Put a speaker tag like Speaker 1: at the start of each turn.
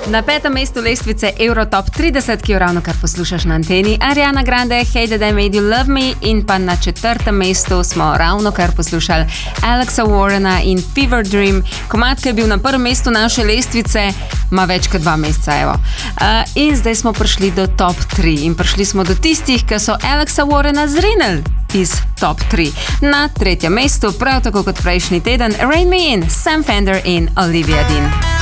Speaker 1: Na 5. mestu lestvice Eurotop 30, ki jo ravno kar poslušaš na anteni, Ariana Grande, Hey That I Made You Love Me, in pa na 4. mestu smo ravno kar poslušali Alexa Warrena in Fever Dream. Komad, ki je bil na 1. mestu naše lestvice, ima več kot 2 meseca, evo. In zdaj smo prišli do top 3 in prišli smo do tistih, ki so Alexa Warrena zrinili iz top 3. Na 3. mestu, prav tako kot prejšnji teden, Rain Me In, Sam Fender in Olivia Dean.